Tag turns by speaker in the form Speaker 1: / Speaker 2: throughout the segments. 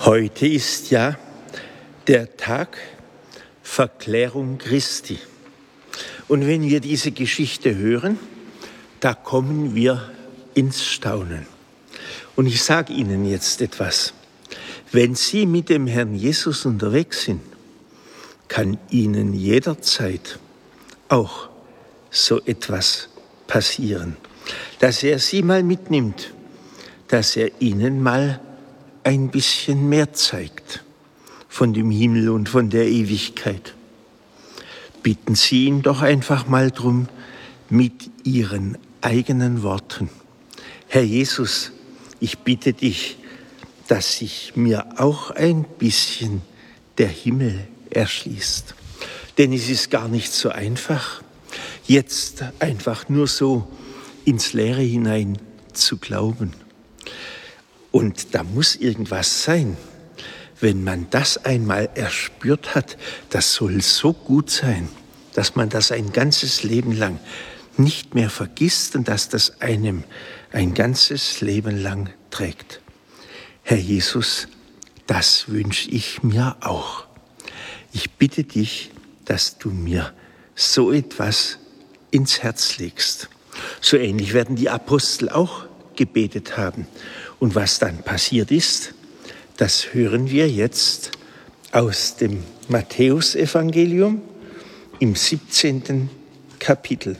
Speaker 1: Heute ist ja der Tag Verklärung Christi. Und wenn wir diese Geschichte hören, da kommen wir ins Staunen. Und ich sage Ihnen jetzt etwas. Wenn Sie mit dem Herrn Jesus unterwegs sind, kann Ihnen jederzeit auch so etwas passieren. Dass er Sie mal mitnimmt, dass er Ihnen mal ein bisschen mehr zeigt von dem Himmel und von der Ewigkeit. Bitten Sie ihn doch einfach mal drum mit Ihren eigenen Worten. Herr Jesus, ich bitte dich, dass sich mir auch ein bisschen der Himmel erschließt. Denn es ist gar nicht so einfach, jetzt einfach nur so ins Leere hinein zu glauben. Und da muss irgendwas sein. Wenn man das einmal erspürt hat, das soll so gut sein, dass man das ein ganzes Leben lang nicht mehr vergisst und dass das einem ein ganzes Leben lang trägt. Herr Jesus, das wünsche ich mir auch. Ich bitte dich, dass du mir so etwas ins Herz legst. So ähnlich werden die Apostel auch gebetet haben. Und was dann passiert ist, das hören wir jetzt aus dem Matthäusevangelium im 17. Kapitel.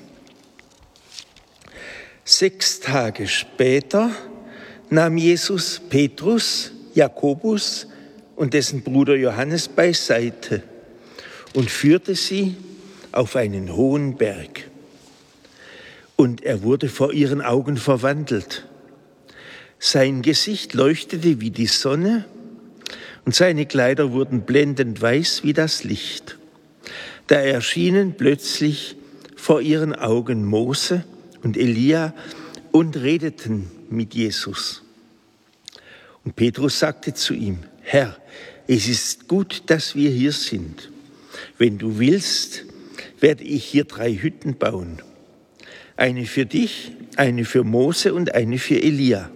Speaker 1: 6 Tage später nahm Jesus Petrus, Jakobus und dessen Bruder Johannes beiseite und führte sie auf einen hohen Berg. Und er wurde vor ihren Augen verwandelt. Sein Gesicht leuchtete wie die Sonne und seine Kleider wurden blendend weiß wie das Licht. Da erschienen plötzlich vor ihren Augen Mose und Elia und redeten mit Jesus. Und Petrus sagte zu ihm: Herr, es ist gut, dass wir hier sind. Wenn du willst, werde ich hier 3 Hütten bauen. Eine für dich, eine für Mose und eine für Elia.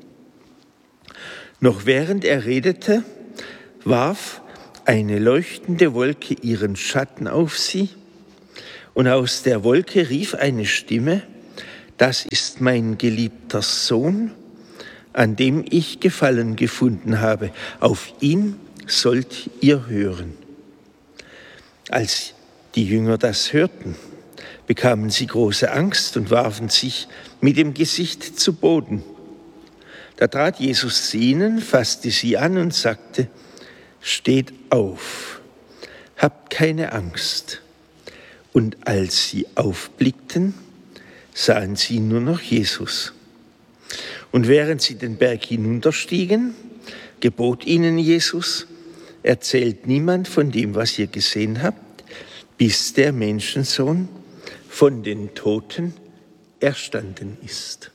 Speaker 1: Noch während er redete, warf eine leuchtende Wolke ihren Schatten auf sie, und aus der Wolke rief eine Stimme: Das ist mein geliebter Sohn, an dem ich Gefallen gefunden habe. Auf ihn sollt ihr hören. Als die Jünger das hörten, bekamen sie große Angst und warfen sich mit dem Gesicht zu Boden. Da trat Jesus zu ihnen, fasste sie an und sagte: Steht auf, habt keine Angst. Und als sie aufblickten, sahen sie nur noch Jesus. Und während sie den Berg hinunterstiegen, gebot ihnen Jesus: Erzählt niemand von dem, was ihr gesehen habt, bis der Menschensohn von den Toten erstanden ist.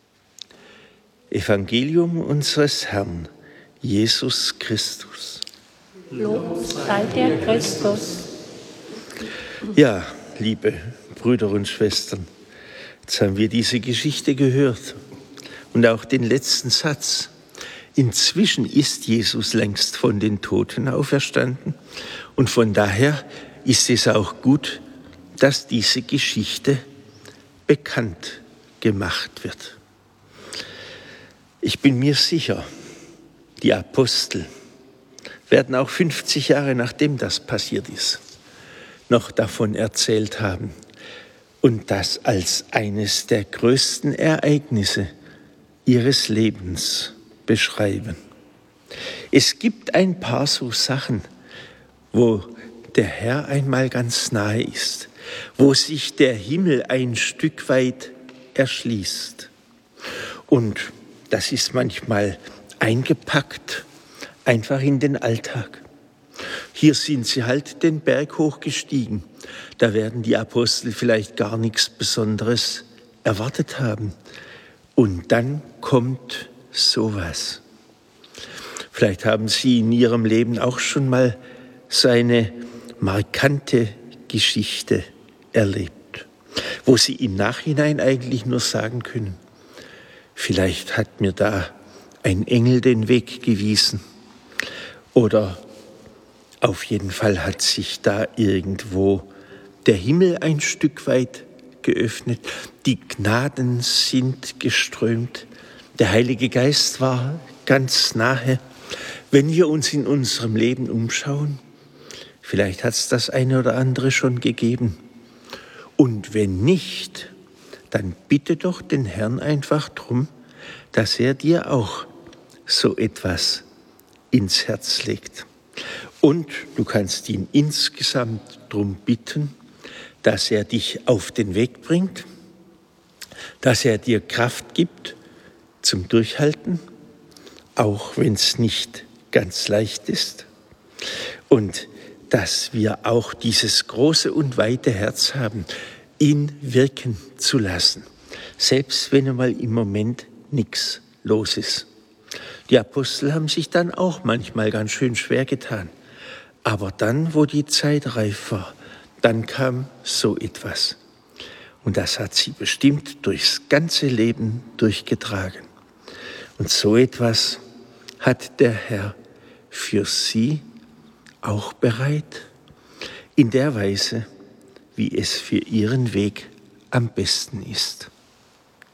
Speaker 1: Evangelium unseres Herrn Jesus Christus.
Speaker 2: Lob sei dir Christus.
Speaker 1: Ja, liebe Brüder und Schwestern, jetzt haben wir diese Geschichte gehört und auch den letzten Satz. Inzwischen ist Jesus längst von den Toten auferstanden und von daher ist es auch gut, dass diese Geschichte bekannt gemacht wird. Ich bin mir sicher, die Apostel werden auch 50 Jahre nachdem das passiert ist, noch davon erzählt haben und das als eines der größten Ereignisse ihres Lebens beschreiben. Es gibt ein paar so Sachen, wo der Herr einmal ganz nahe ist, wo sich der Himmel ein Stück weit erschließt. Und das ist manchmal eingepackt, einfach in den Alltag. Hier sind sie halt den Berg hochgestiegen. Da werden die Apostel vielleicht gar nichts Besonderes erwartet haben. Und dann kommt sowas. Vielleicht haben Sie in Ihrem Leben auch schon mal so eine markante Geschichte erlebt, wo Sie im Nachhinein eigentlich nur sagen können: Vielleicht hat mir da ein Engel den Weg gewiesen. Oder auf jeden Fall hat sich da irgendwo der Himmel ein Stück weit geöffnet, die Gnaden sind geströmt, der Heilige Geist war ganz nahe. Wenn wir uns in unserem Leben umschauen, vielleicht hat es das eine oder andere schon gegeben. Und wenn nicht, dann bitte doch den Herrn einfach drum, dass er dir auch so etwas ins Herz legt. Und du kannst ihn insgesamt drum bitten, dass er dich auf den Weg bringt, dass er dir Kraft gibt zum Durchhalten, auch wenn es nicht ganz leicht ist. Und dass wir auch dieses große und weite Herz haben, ihn wirken zu lassen, selbst wenn einmal im Moment nichts los ist. Die Apostel haben sich dann auch manchmal ganz schön schwer getan. Aber dann, wo die Zeit reif war, dann kam so etwas. Und das hat sie bestimmt durchs ganze Leben durchgetragen. Und so etwas hat der Herr für sie auch bereit, in der Weise, wie es für ihren Weg am besten ist.